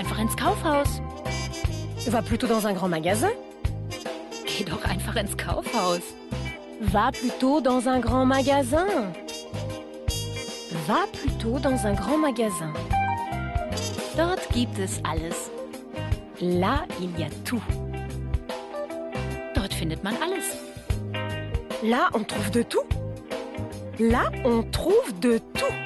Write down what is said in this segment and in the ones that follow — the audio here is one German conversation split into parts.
einfach ins Kaufhaus. Va plutôt dans un grand magasin. Geh doch einfach ins Kaufhaus. Va plutôt dans un grand magasin. Va plutôt dans un grand magasin. Dort gibt es alles. Là, il y a tout. Dort findet man alles. Là, on trouve de tout. Là, on trouve de tout.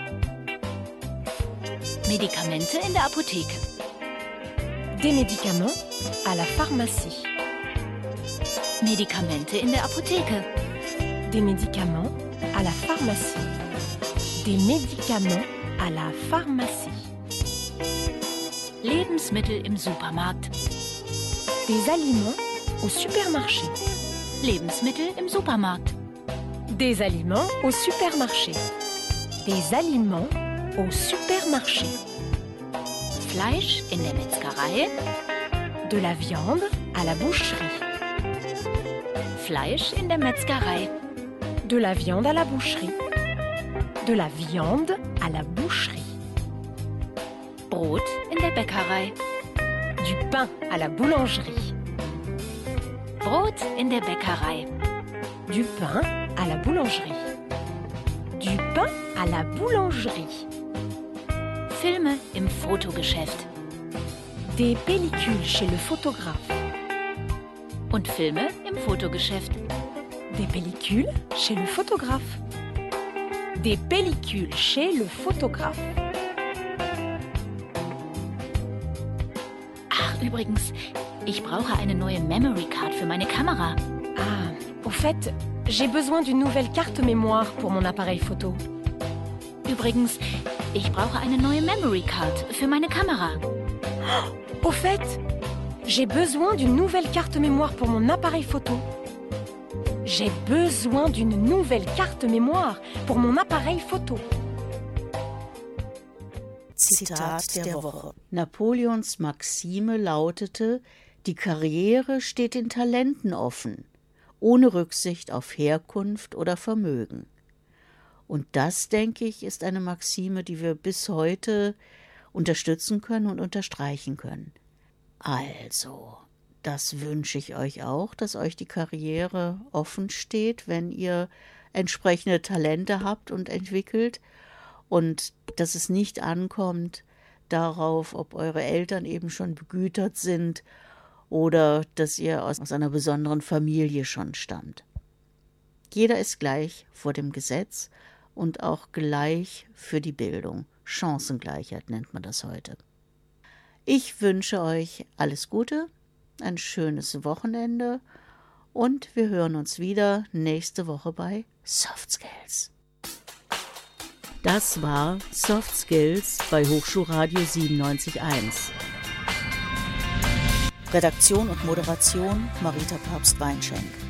Medikamente in der Apotheke. Des médicaments à la pharmacie. Medikamente in der Apotheke. Des médicaments à la pharmacie. Des médicaments à la pharmacie. Lebensmittel im Supermarkt. Des aliments au supermarché. Lebensmittel im Supermarkt. Des aliments au supermarché. Des aliments au supermarché. Fleisch in der Metzgerei. De la viande à la boucherie. Fleisch in der Metzgerei. De la viande à la boucherie. De la viande à la boucherie. Brot in der Bäckerei. Du pain à la boulangerie. Brot in der Bäckerei. Du pain à la boulangerie. Du pain à la boulangerie. Filme im Fotogeschäft. Des pellicules chez le photographe. Und Filme im Fotogeschäft. Des pellicules chez le photographe. Des pellicules chez le photographe. Ach, übrigens, ich brauche eine neue Memory Card für meine Kamera. Ah, au fait, j'ai besoin d'une nouvelle carte mémoire pour mon appareil photo. Übrigens, ich brauche eine neue Memory Card für meine Kamera. Au fait, j'ai besoin d'une nouvelle carte mémoire pour mon appareil photo. J'ai besoin d'une nouvelle carte mémoire pour mon appareil photo. Zitat der Woche. Napoleons Maxime lautete: Die Karriere steht den Talenten offen, ohne Rücksicht auf Herkunft oder Vermögen. Und das, denke ich, ist eine Maxime, die wir bis heute unterstützen können und unterstreichen können. Also, das wünsche ich euch auch, dass euch die Karriere offen steht, wenn ihr entsprechende Talente habt und entwickelt, und dass es nicht ankommt darauf, ob eure Eltern eben schon begütert sind oder dass ihr aus einer besonderen Familie schon stammt. Jeder ist gleich vor dem Gesetz und auch gleich für die Bildung. Chancengleichheit nennt man das heute. Ich wünsche euch alles Gute, ein schönes Wochenende und wir hören uns wieder nächste Woche bei Soft Skills. Das war Soft Skills bei Hochschulradio 97.1. Redaktion und Moderation Marita Papst-Weinschenk.